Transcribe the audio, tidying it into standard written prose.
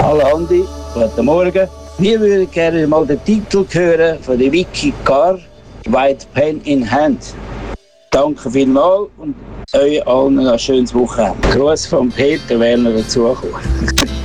Hallo Andi, guten Morgen. Wir würden gerne mal den Titel hören von der Vicky Carr, White Pen in Hand. Danke vielmals und euch allen ein schönes Wochenende. Gruß von Peter Werner dazugekommen.